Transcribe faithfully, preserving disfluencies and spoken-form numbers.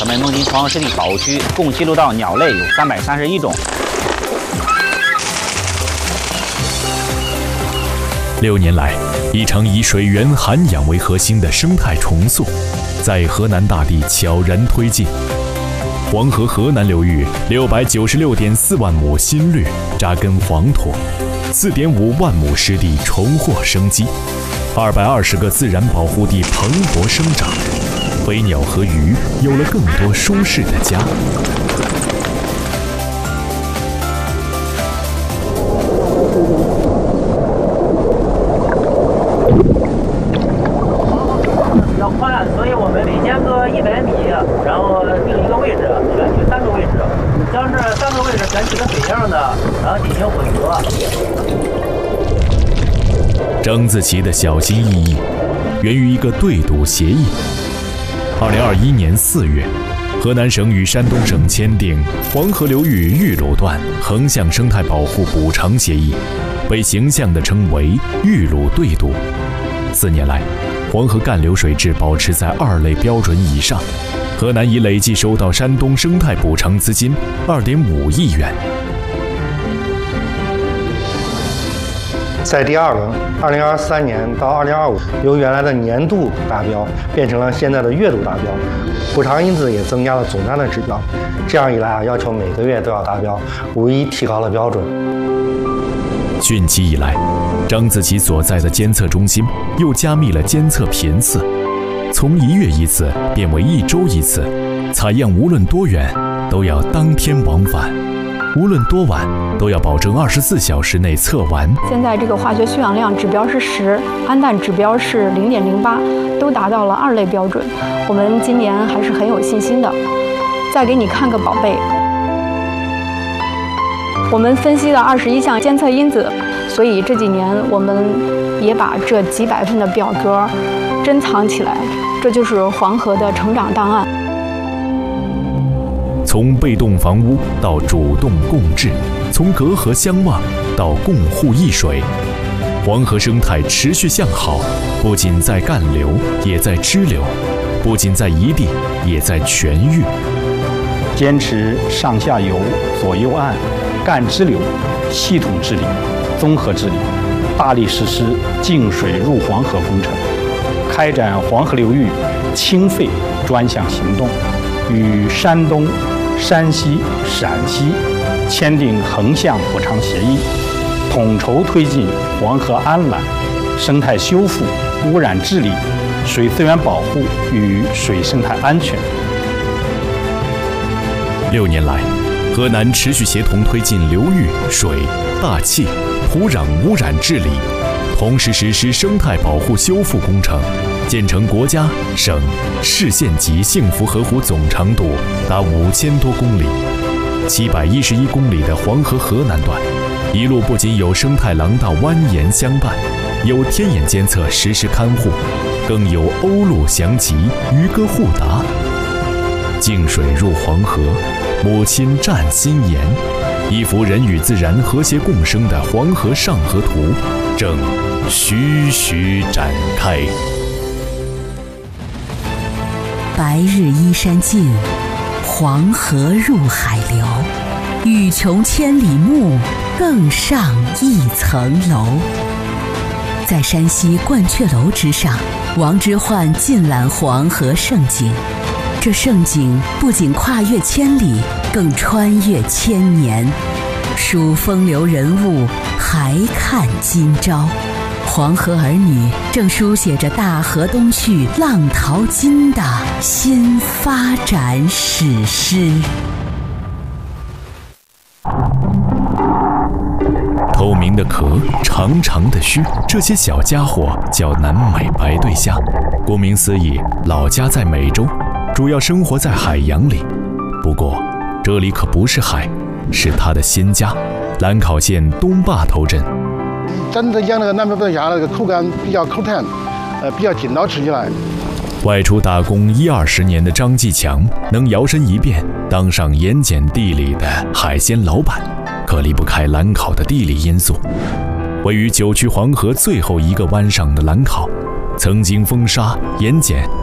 咱们孟津黄河湿地保护区共记录到鸟类有三百三十一种。 六年来，一场以水源涵养为核心的生态重塑，在河南大地悄然推进。黄河河南流域六百九十六点四万亩新绿扎根黄土，四点五万亩湿地重获生机，二百二十个自然保护地蓬勃生长，飞鸟和鱼有了更多舒适的家。 比较宽，所以我们每间隔一百米，然后定一个位置，选取三个位置，将这三个位置选取个水样的，然后进行混合。 张自奇的小心翼翼，源于一个对赌协议。二零二一年四月，河南省与山东省签订黄河流域玉鲁段横向生态保护补偿协议，被形象地称为玉鲁对赌。四年来，黄河干流水质保持在二类标准以上，河南已累计收到山东生态补偿资金二点五亿元。 在第二轮，二零二三年到二零二五，由原来的年度达标变成了现在的月度达标，补偿因子也增加了总量的指标。这样一来啊，要求每个月都要达标，无疑提高了标准。 汛期以来，张自奇所在的监测中心又加密了监测频次，从一月一次变为一周一次，采样无论多远都要当天往返。无论多晚，都要保证二十四小时内测完。 现在这个化学溴氧量指标是十，氨氮指标是零点零八，都达到了二类标准。我们今年还是很有信心的。再给你看个宝贝，我们分析了二十一项监测因子，所以这几年我们也把这几百份的表格珍藏起来，这就是黄河的成长档案。 从被动房屋到主动共治，从隔河相望到共护一水，黄河生态持续向好，不仅在干流，也在支流；不仅在一地，也在全域。 坚持上下游、左右岸、干支流系统治理、综合治理，大力实施净水入黄河工程，开展黄河流域清废专项行动，与山东、山西、陕西签订横向补偿协议，统筹推进黄河安揽、生态修复、污染治理、水资源保护与水生态安全。 六年来，河南持续协同推进流域、水、大气、土壤污染治理，同时实施生态保护修复工程，建成国家、省、市县级幸福河湖总长度达五千多公里，七百一十一公里的黄河河南段，一路不仅有生态廊道蜿蜒相伴，有天眼监测实时看护，更有鸥鹭翔集、渔歌互答。净水入黄河，母亲占心妍，一幅人与自然和谐共生的黄河上河图正徐徐展开。 白日依山尽，黄河入海流。欲穷千里目，更上一层楼。在山西鹳雀楼之上，王之涣尽览黄河盛景。这盛景不仅跨越千里，更穿越千年。数风流人物，还看今朝。黄河儿女正书写着大河东去，浪淘尽的新发展史诗。 透明的壳，长长的须，这些小家伙叫南美白对虾。顾名思义，老家在美洲，主要生活在海洋里。不过，这里可不是海，是他的新家——兰考县东坝头镇。 真的养那个南美白对虾，那个口感比较口弹，呃，比较劲道，吃起来。 外出打工一二十年的张继强，能摇身一变当上盐碱地里的海鲜老板，可离不开兰考的地理因素。位于九曲黄河最后一个湾上的兰考，曾经风沙、盐碱